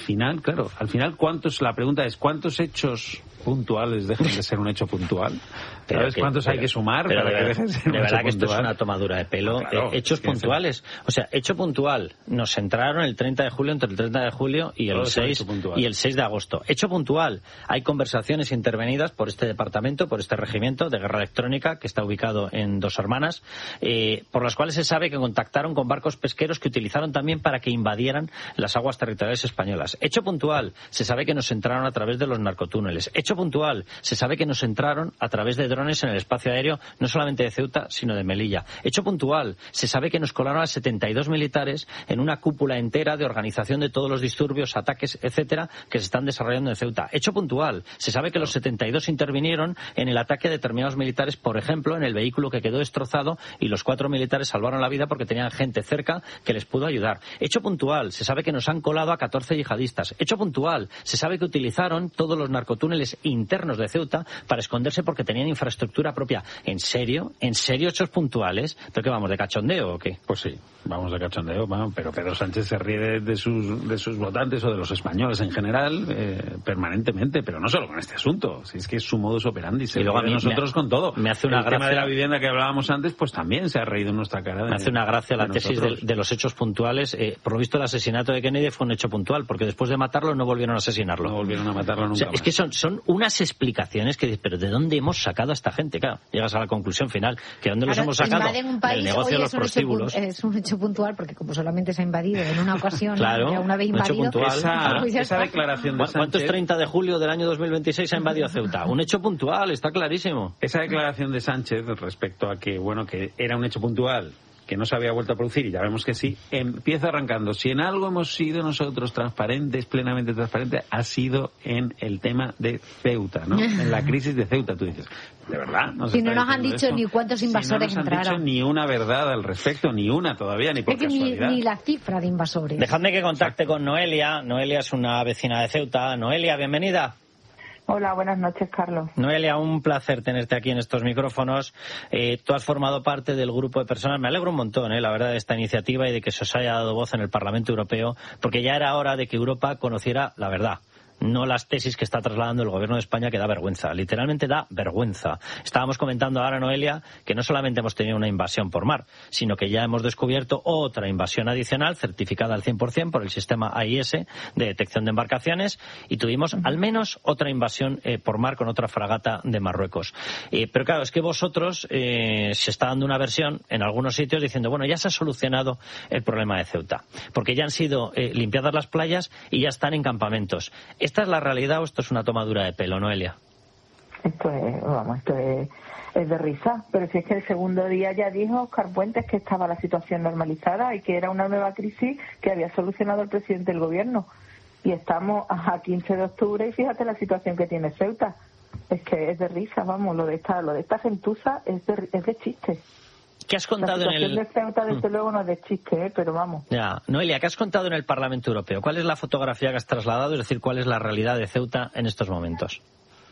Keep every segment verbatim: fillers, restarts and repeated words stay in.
final, claro, al final, ¿cuántos? La pregunta es, ¿cuántos hechos puntuales dejan de ser un hecho puntual? ¿Sabes que, cuántos pero, hay que sumar pero para de que verdad, deje de ser de un verdad hecho que esto puntual? es una tomadura de pelo. No, claro, eh, hechos es que puntuales. O sea, hecho puntual. Nos entraron el treinta de julio, entre el treinta de julio y el seis y el seis de agosto. Hecho puntual. Hay conversaciones intervenidas por este departamento, por este regimiento de guerra electrónica que está ubicado en Dos Hermanas, eh, por las cuales se sabe que contactaron con barcos pesqueros que utilizaron también para que invadieran las aguas territoriales españolas. Hecho puntual. Se sabe que nos entraron a través de los narcotúneles. Hecho puntual. Se sabe que nos entraron a través de drones en el espacio aéreo, no solamente de Ceuta, sino de Melilla. Hecho puntual. Se sabe que nos colaron a setenta y dos militares en una cúpula entera de organización de todos los disturbios, ataques, etcétera, que se están desarrollando en Ceuta. Hecho puntual. Se sabe que los setenta y dos intervinieron en el ataque a determinados militares, por ejemplo, en el vehículo que quedó destrozado, y los cuatro militares salvaron la vida porque tenían gente cerca que les pudo ayudar. Hecho puntual. Se sabe que nos han colado a catorce yihadistas. Hecho puntual. Se sabe que utilizaron todos los narcotúneles internos de Ceuta para esconderse porque tenían infraestructura propia. ¿En serio? ¿En serio hechos puntuales? ¿Pero qué vamos, de cachondeo o qué? Pues sí, vamos de cachondeo, vamos, pero Pedro Sánchez se ríe de, de sus de sus votantes o de los españoles en general eh, permanentemente, pero no solo con este asunto, si es que es su modus operandi, se y luego a mí nosotros me, con todo. Me hace una El gracia, tema de la vivienda que hablábamos antes, pues también se ha reído en nuestra cara. De, me hace una gracia la tesis de, de los hechos puntuales. Eh, por lo visto el asesinato de Kennedy fue un hecho puntual, porque después de matarlo no volvieron a asesinarlo. No volvieron a matarlo nunca. O sea, más. Es que son, son unas explicaciones que dices, pero ¿de dónde hemos sacado a esta gente? Claro, llegas a la conclusión final, que ¿dónde claro, los hemos sacado? Un país, del negocio de los prostíbulos. Hecho, es un hecho puntual, porque como solamente se ha invadido en una ocasión, claro, ya una vez invadido... Un hecho puntual. Esa, pues esa declaración de Sánchez... ¿Cuántos treinta de julio del año dos mil veintiséis ha invadido Ceuta? Un hecho puntual, está clarísimo. Esa declaración de Sánchez respecto a que, bueno, que era un hecho puntual, que no se había vuelto a producir, y ya vemos que sí, empieza arrancando. Si en algo hemos sido nosotros transparentes, plenamente transparentes, ha sido en el tema de Ceuta, ¿no? En la crisis de Ceuta, tú dices, ¿de verdad? ¿Nos si no nos han dicho eso? Ni cuántos invasores si no nos entraron. han dicho ni una verdad al respecto, ni una todavía, ni por es que casualidad. Ni, ni la cifra de invasores. Dejadme que contacte con Noelia. Noelia es una vecina de Ceuta. Noelia, bienvenida. Hola, buenas noches, Carlos. Noelia, un placer tenerte aquí en estos micrófonos. Eh, tú has formado parte del grupo de personas. Me alegro un montón, eh, la verdad, de esta iniciativa y de que se os haya dado voz en el Parlamento Europeo, porque ya era hora de que Europa conociera la verdad. No las tesis que está trasladando el gobierno de España, que da vergüenza, literalmente da vergüenza. Estábamos comentando ahora, Noelia, que no solamente hemos tenido una invasión por mar, sino que ya hemos descubierto otra invasión adicional, certificada al cien por ciento por el sistema A I S de detección de embarcaciones, y tuvimos al menos otra invasión eh, por mar con otra fragata de Marruecos. Eh, pero claro, es que vosotros eh, se está dando una versión en algunos sitios diciendo, bueno, ya se ha solucionado el problema de Ceuta, porque ya han sido eh, limpiadas las playas y ya están en campamentos. ¿Esta es la realidad o esto es una tomadura de pelo, Noelia? Esto es, vamos, esto es, es de risa. Pero si es que el segundo día ya dijo Óscar Puentes que estaba la situación normalizada y que era una nueva crisis que había solucionado el presidente del gobierno. Y estamos a quince de octubre y fíjate la situación que tiene Ceuta. Es que es de risa, vamos, lo de esta, lo de esta gentuza es de, es de chiste. ¿Qué has contado la en el...? La situación de Ceuta, desde mm. luego, no es de chiste, ¿eh? Pero vamos. Ya. Noelia, ¿qué has contado en el Parlamento Europeo? ¿Cuál es la fotografía que has trasladado? Es decir, ¿cuál es la realidad de Ceuta en estos momentos?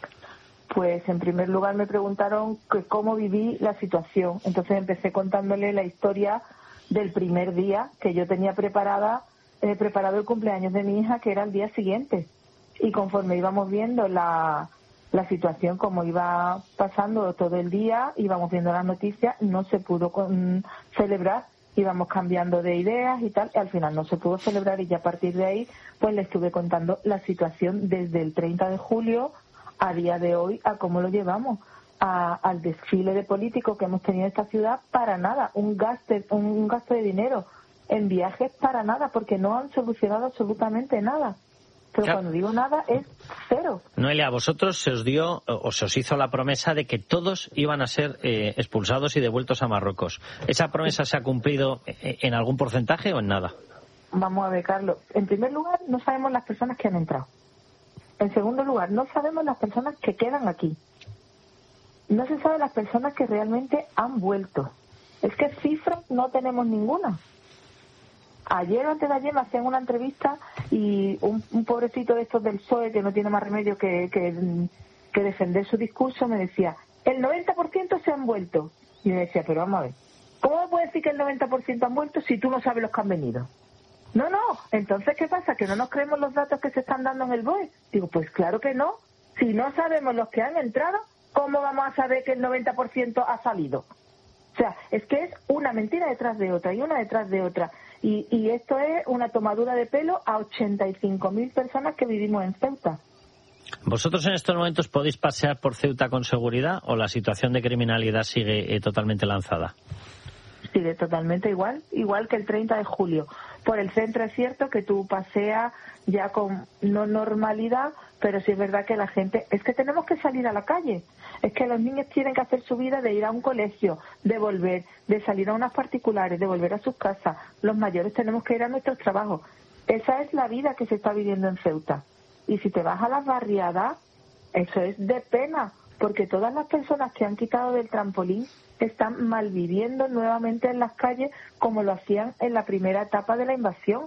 Pues, en primer lugar, me preguntaron que cómo viví la situación. Entonces empecé contándole la historia del primer día que yo tenía preparada, eh, preparado el cumpleaños de mi hija, que era el día siguiente. Y conforme íbamos viendo la... la situación como iba pasando todo el día, íbamos viendo las noticias, no se pudo con, celebrar, íbamos cambiando de ideas y tal, y al final no se pudo celebrar, y ya a partir de ahí pues le estuve contando la situación desde el treinta de julio a día de hoy, a cómo lo llevamos, a, al desfile de políticos que hemos tenido en esta ciudad, para nada, un gasto, un, un gasto de dinero en viajes para nada, porque no han solucionado absolutamente nada. Pero claro, cuando digo nada es cero. Noelia, a vosotros se os dio o se os hizo la promesa de que todos iban a ser eh, expulsados y devueltos a Marruecos. ¿Esa promesa se ha cumplido en algún porcentaje o en nada? Vamos a ver, Carlos. En primer lugar, no sabemos las personas que han entrado. En segundo lugar, no sabemos las personas que quedan aquí. No se sabe las personas que realmente han vuelto. Es que cifras no tenemos ninguna. Ayer o antes de ayer me hacían una entrevista y un, un pobrecito de estos del P S O E que no tiene más remedio que, que, que defender su discurso me decía, el noventa por ciento se han vuelto. Y me decía, pero vamos a ver, ¿cómo me puedes decir que el noventa por ciento han vuelto si tú no sabes los que han venido? No, no, entonces, ¿qué pasa? ¿Que no nos creemos los datos que se están dando en el B O E? Digo, pues claro que no. Si no sabemos los que han entrado, ¿cómo vamos a saber que el noventa por ciento ha salido? O sea, es que es una mentira detrás de otra y una detrás de otra. Y, y esto es una tomadura de pelo a ochenta y cinco mil personas que vivimos en Ceuta. ¿Vosotros en estos momentos podéis pasear por Ceuta con seguridad o la situación de criminalidad sigue eh, totalmente lanzada? Sigue totalmente igual, igual que el treinta de julio. Por el centro es cierto que tú paseas ya con no normalidad, pero sí es verdad que la gente... Es que tenemos que salir a la calle. Es que los niños tienen que hacer su vida de ir a un colegio, de volver, de salir a unas particulares, de volver a sus casas. Los mayores tenemos que ir a nuestros trabajos. Esa es la vida que se está viviendo en Ceuta. Y si te vas a las barriadas, eso es de pena, porque todas las personas que han quitado del trampolín están malviviendo nuevamente en las calles como lo hacían en la primera etapa de la invasión.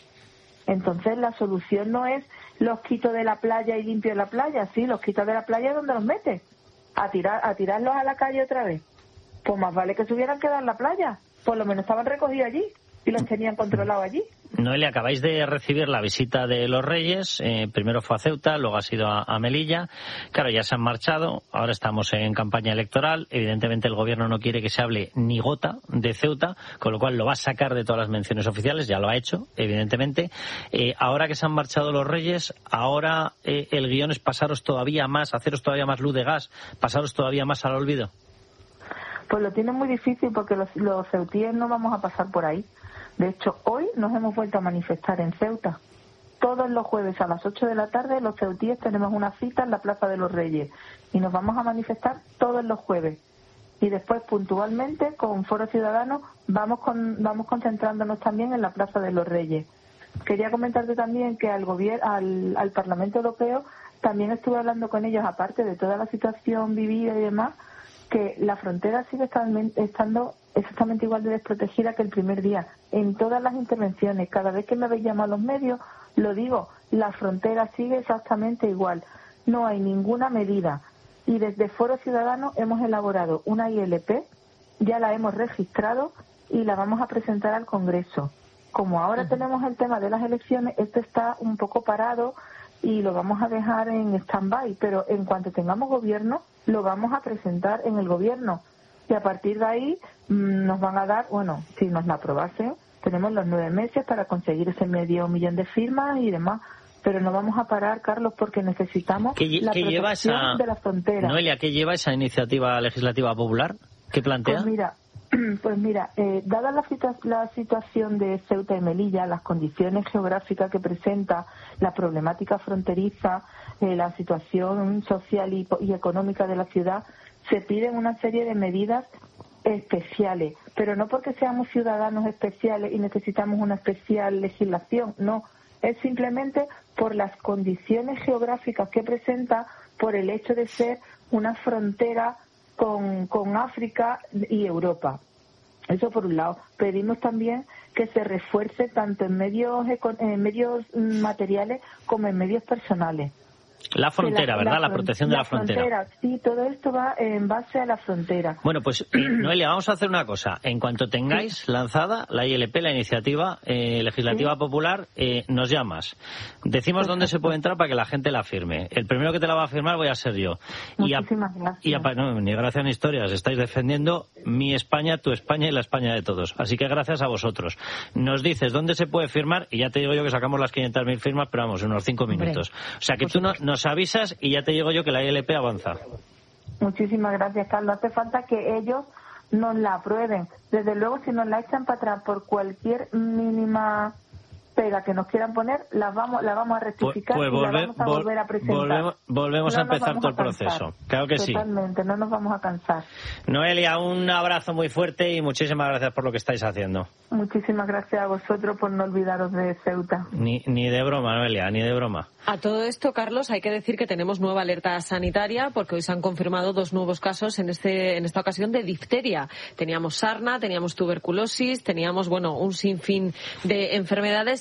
Entonces la solución no es los quito de la playa y limpio la playa, sí, los quito de la playa, ¿dónde los metes? A tirar, a tirarlos a la calle otra vez. Pues más vale que se hubieran quedado en la playa, por lo menos estaban recogidos allí y los tenían controlados allí. Noelia, acabáis de recibir la visita de los Reyes, eh, primero fue a Ceuta, luego ha sido a, a Melilla, claro, ya se han marchado, ahora estamos en campaña electoral, evidentemente el gobierno no quiere que se hable ni gota de Ceuta, con lo cual lo va a sacar de todas las menciones oficiales, ya lo ha hecho, evidentemente. Eh, ahora que se han marchado los Reyes, ahora eh, el guión es pasaros todavía más, haceros todavía más luz de gas, pasaros todavía más al olvido. Pues lo tienen muy difícil porque los, los ceutíes no vamos a pasar por ahí. De hecho, hoy nos hemos vuelto a manifestar en Ceuta. Todos los jueves a las ocho de la tarde los ceutíes tenemos una cita en la Plaza de los Reyes y nos vamos a manifestar todos los jueves. Y después, puntualmente, con Foro Ciudadano, vamos con, vamos concentrándonos también en la Plaza de los Reyes. Quería comentarte también que al, gobier- al, al Parlamento Europeo también estuve hablando con ellos, aparte de toda la situación vivida y demás, que la frontera sigue estando exactamente igual de desprotegida que el primer día. En todas las intervenciones, cada vez que me habéis llamado a los medios, lo digo, la frontera sigue exactamente igual. No hay ninguna medida. Y desde Foro Ciudadano hemos elaborado una I L P, ya la hemos registrado y la vamos a presentar al Congreso. Como ahora uh-huh. tenemos el tema de las elecciones, esto está un poco parado y lo vamos a dejar en stand-by, pero en cuanto tengamos gobierno, lo vamos a presentar en el gobierno. Y a partir de ahí mmm, nos van a dar, bueno, si nos la aprobasen, tenemos los nueve meses para conseguir ese medio millón de firmas y demás. Pero no vamos a parar, Carlos, porque necesitamos ¿Qué, la ¿qué protección lleva esa, de la frontera. Noelia, ¿qué lleva esa iniciativa legislativa popular? ¿Qué plantea? Pues mira, pues mira eh, dada la, situa- la situación de Ceuta y Melilla, las condiciones geográficas que presenta, la problemática fronteriza, eh, la situación social y, y económica de la ciudad, se piden una serie de medidas especiales, pero no porque seamos ciudadanos especiales y necesitamos una especial legislación, no, es simplemente por las condiciones geográficas que presenta, por el hecho de ser una frontera con, con África y Europa. Eso por un lado. Pedimos también que se refuerce tanto en medios, en medios materiales como en medios personales. La frontera, la, ¿verdad? La, la protección de la, la frontera. frontera. Sí, todo esto va en base a la frontera. Bueno, pues, eh, Noelia, vamos a hacer una cosa. En cuanto tengáis sí. lanzada la I L P, la iniciativa eh, legislativa sí. popular, eh, nos llamas. Decimos Perfecto. dónde se puede entrar para que la gente la firme. El primero que te la va a firmar voy a ser yo. Muchísimas y a, gracias. Y a, no, ni gracias ni historias. Estáis defendiendo mi España, tu España y la España de todos. Así que gracias a vosotros. Nos dices dónde se puede firmar y ya te digo yo que sacamos las quinientas mil firmas, pero vamos, en unos cinco minutos. Hombre, o sea que tú no, nos avisas y ya te digo yo que la I L P avanza. Muchísimas gracias, Carlos. Hace falta que ellos nos la aprueben. Desde luego, si nos la echan para atrás por cualquier mínima pega que nos quieran poner, la vamos, la vamos a rectificar pues, pues volve, y la vamos a vol- volver a presentar. Volvemos, volvemos no a empezar todo el proceso. Claro que Totalmente, sí. Totalmente, no nos vamos a cansar. Noelia, un abrazo muy fuerte y muchísimas gracias por lo que estáis haciendo. Muchísimas gracias a vosotros por no olvidaros de Ceuta. Ni, ni de broma, Noelia, ni de broma. A todo esto, Carlos, hay que decir que tenemos nueva alerta sanitaria porque hoy se han confirmado dos nuevos casos en este en esta ocasión de difteria. Teníamos sarna, teníamos tuberculosis, teníamos, bueno, un sinfín de enfermedades.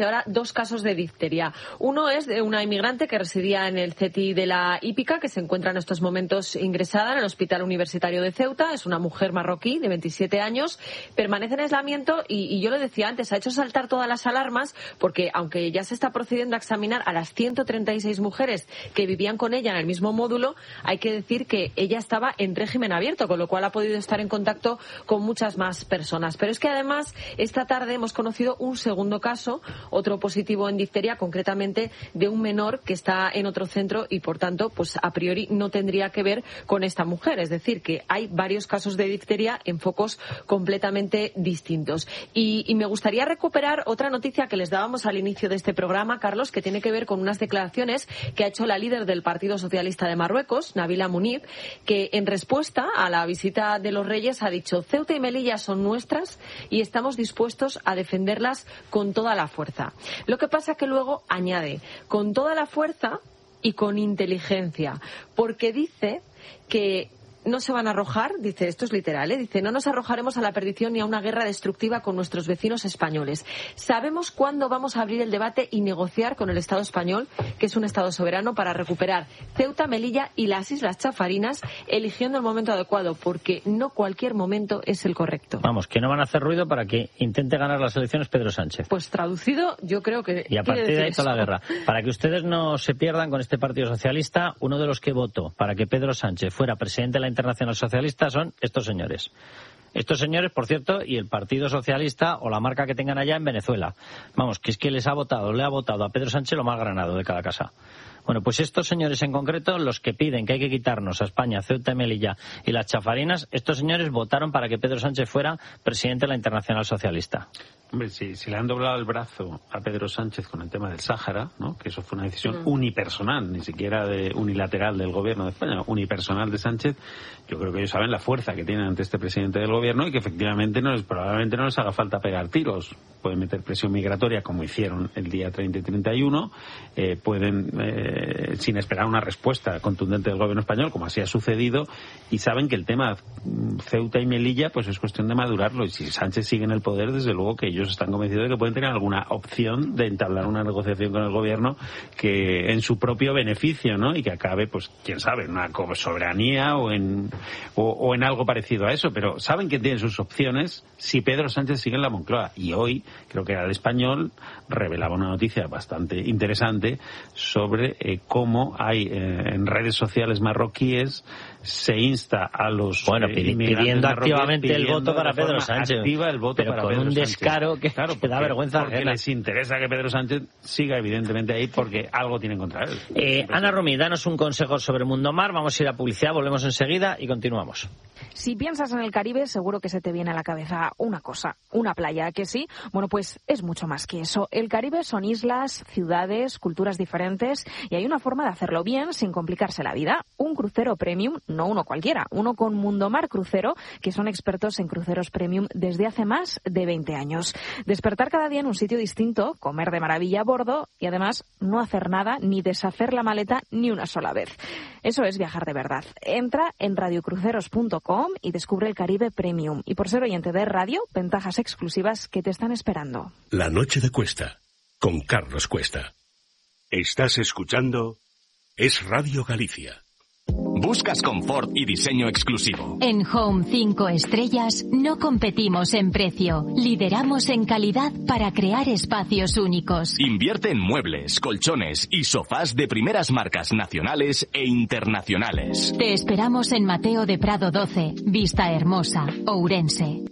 y ahora dos casos de difteria. Uno es de una inmigrante que residía en el C E T I de la Hípica, que se encuentra en estos momentos ingresada en el Hospital Universitario de Ceuta. Es una mujer marroquí de veintisiete años, permanece en aislamiento y, y yo lo decía antes, ha hecho saltar todas las alarmas porque aunque ya se está procediendo a examinar a las ciento treinta y seis mujeres que vivían con ella en el mismo módulo, hay que decir que ella estaba en régimen abierto, con lo cual ha podido estar en contacto con muchas más personas. Pero es que además esta tarde hemos conocido un segundo caso, otro positivo en difteria, concretamente de un menor que está en otro centro y por tanto pues a priori no tendría que ver con esta mujer. Es decir, que hay varios casos de difteria en focos completamente distintos. Y, y me gustaría recuperar otra noticia que les dábamos al inicio de este programa, Carlos, que tiene que ver con unas declaraciones que ha hecho la líder del Partido Socialista de Marruecos, Nabila Munib, que en respuesta a la visita de los Reyes ha dicho: Ceuta y Melilla son nuestras y estamos dispuestos a defenderlas con toda la fuerza. Lo que pasa que luego añade, con toda la fuerza y con inteligencia, porque dice que no se van a arrojar, dice, esto es literal, ¿eh? Dice, no nos arrojaremos a la perdición ni a una guerra destructiva con nuestros vecinos españoles. Sabemos cuándo vamos a abrir el debate y negociar con el Estado español, que es un Estado soberano, para recuperar Ceuta, Melilla y las Islas Chafarinas, eligiendo el momento adecuado, porque no cualquier momento es el correcto. Vamos, que no van a hacer ruido para que intente ganar las elecciones Pedro Sánchez. Pues traducido, yo creo que y a partir de ahí toda la guerra. Para que ustedes no se pierdan con este Partido Socialista, uno de los que votó para que Pedro Sánchez fuera presidente de la Internacional Socialista son estos señores. Estos señores, por cierto, y el Partido Socialista o la marca que tengan allá en Venezuela. Vamos, que es que les ha votado, le ha votado a Pedro Sánchez lo más granado de cada casa. Bueno, pues estos señores en concreto, los que piden que hay que quitarnos a España, Ceuta y Melilla y las Chafarinas, estos señores votaron para que Pedro Sánchez fuera presidente de la Internacional Socialista. Hombre, si, si le han doblado el brazo a Pedro Sánchez con el tema del Sáhara, ¿no? Que eso fue una decisión mm. unipersonal, ni siquiera de unilateral del gobierno de España, unipersonal de Sánchez, yo creo que ellos saben la fuerza que tienen ante este presidente del gobierno y que efectivamente no les, probablemente no les haga falta pegar tiros. Pueden meter presión migratoria como hicieron el día treinta y treinta y uno, eh, pueden, eh, sin esperar una respuesta contundente del gobierno español, como así ha sucedido, y saben que el tema Ceuta y Melilla pues es cuestión de madurarlo, y si Sánchez sigue en el poder, desde luego que ellos están convencidos de que pueden tener alguna opción de entablar una negociación con el gobierno que en su propio beneficio, ¿no? Y que acabe, pues, quién sabe, en una soberanía o en, o, o en algo parecido a eso, pero saben que tienen sus opciones si Pedro Sánchez sigue en la Moncloa. Y hoy, creo que era el Español, revelaba una noticia bastante interesante sobre eh, cómo hay eh, en redes sociales marroquíes se insta a los bueno eh, pidiendo activamente pidiendo el voto para Pedro Sánchez, activa el voto pero para con Pedro un Sánchez. Descaro que, claro, que porque, da vergüenza porque ajena. Les interesa que Pedro Sánchez siga evidentemente ahí porque algo tienen contra él. Eh, Ana Romy, danos un consejo sobre Mundo Mar. Vamos a ir a publicidad, volvemos enseguida y continuamos. Si piensas en el Caribe, seguro que se te viene a la cabeza una cosa, una playa, ¿que sí? Bueno, pues es mucho más que eso. El Caribe son islas, ciudades, culturas diferentes y hay una forma de hacerlo bien sin complicarse la vida. Un crucero premium, no uno cualquiera, uno con Mundo Mar Crucero, que son expertos en cruceros premium desde hace más de veinte años. Despertar cada día en un sitio distinto, comer de maravilla a bordo y además no hacer nada ni deshacer la maleta ni una sola vez. Eso es viajar de verdad. Entra en radiocruceros punto com y descubre el Caribe Premium. Y por ser oyente de radio, ventajas exclusivas que te están esperando. La noche de Cuesta, con Carlos Cuesta. Estás escuchando Es Radio Galicia. ¿Buscas confort y diseño exclusivo? En Home cinco Estrellas no competimos en precio, lideramos en calidad para crear espacios únicos. Invierte en muebles, colchones y sofás de primeras marcas nacionales e internacionales. Te esperamos en Mateo de Prado doce, Vista Hermosa, Ourense.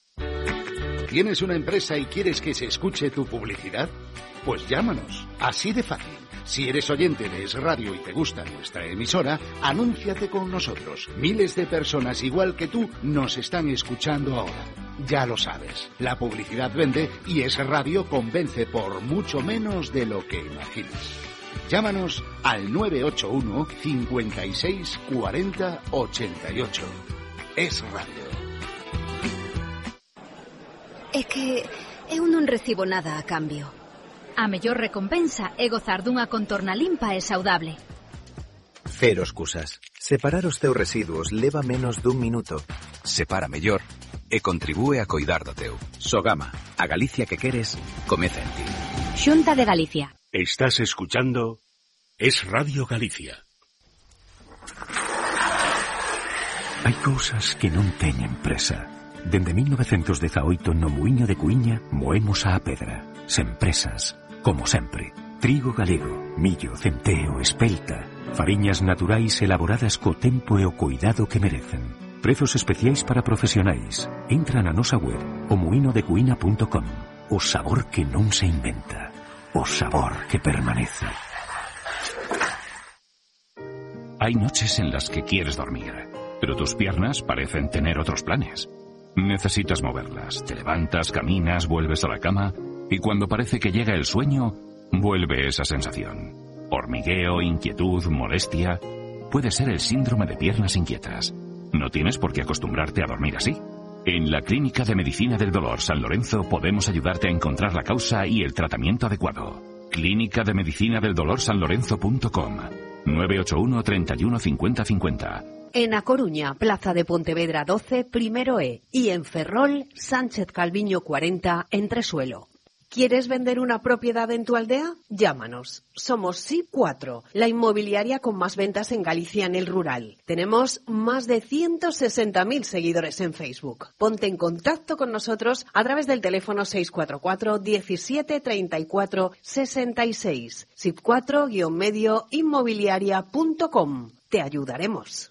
¿Tienes una empresa y quieres que se escuche tu publicidad? Pues llámanos, así de fácil. Si eres oyente de Es Radio y te gusta nuestra emisora, anúnciate con nosotros. Miles de personas igual que tú nos están escuchando ahora. Ya lo sabes, la publicidad vende y Es Radio convence por mucho menos de lo que imaginas. Llámanos al nueve ocho uno, cincuenta y seis, cuarenta, ochenta y ocho. Es Radio. É que eu non recibo nada a cambio. A mellor recompensa é gozar dunha contorna limpa e saudable. Cero excusas. Separar os teus residuos leva menos dun minuto. Separa mellor e contribúe a coidar do teu. Sogama, a Galicia que queres, comeza en ti. Xunta de Galicia. Estás escuchando Es Radio Galicia. Hai cousas que non teñen presa. Dende mil novecientos dezaoito no Muiño de Cuíña moemos a pedra. Sen presas, como sempre. Trigo galego, millo, centeo, espelta. Fariñas naturais elaboradas co tempo e o cuidado que merecen. Prezos especiais para profesionais. Entra na nosa web o muino de cuína punto com. O sabor que non se inventa. O sabor que permanece. Hay noches en las que quieres dormir, pero tus piernas parecen tener otros planes. Necesitas moverlas. Te levantas, caminas, vuelves a la cama y cuando parece que llega el sueño, vuelve esa sensación. Hormigueo, inquietud, molestia. Puede ser el síndrome de piernas inquietas. No tienes por qué acostumbrarte a dormir así. En la Clínica de Medicina del Dolor San Lorenzo podemos ayudarte a encontrar la causa y el tratamiento adecuado. Clínica de Medicina del Dolor San Lorenzo punto com. nueve ocho uno, treinta y uno, cincuenta, cincuenta. En A Coruña, Plaza de Pontevedra doce, primero E. Y en Ferrol, Sánchez Calviño cuarenta, Entresuelo. ¿Quieres vender una propiedad en tu aldea? Llámanos. Somos S I P cuatro, la inmobiliaria con más ventas en Galicia en el rural. Tenemos más de ciento sesenta mil seguidores en Facebook. Ponte en contacto con nosotros a través del teléfono seis cuatro cuatro, diecisiete, treinta y cuatro, sesenta y seis. S I P cuatro guión medio inmobiliaria punto com. Te ayudaremos.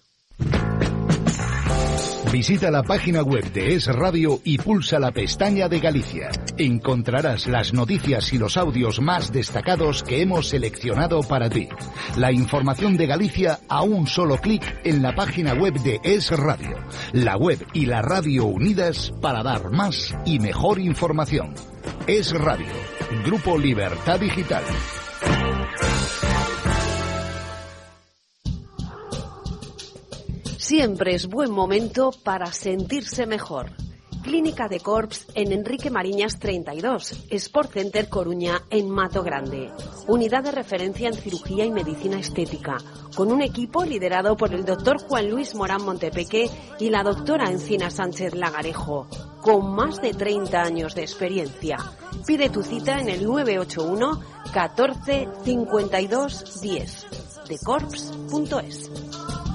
Visita la página web de Es Radio y pulsa la pestaña de Galicia. Encontrarás las noticias y los audios más destacados que hemos seleccionado para ti. La información de Galicia a un solo clic en la página web de Es Radio. La web y la radio unidas para dar más y mejor información. Es Radio, Grupo Libertad Digital. Siempre es buen momento para sentirse mejor. Clínica de Corps en Enrique Mariñas treinta y dos, Sport Center Coruña en Mato Grande. Unidad de referencia en cirugía y medicina estética, con un equipo liderado por el doctor Juan Luis Morán Montepeque y la doctora Encina Sánchez Lagarejo, con más de treinta años de experiencia. Pide tu cita en el nueve ocho uno, catorce, cincuenta y dos, diez, de corps punto es.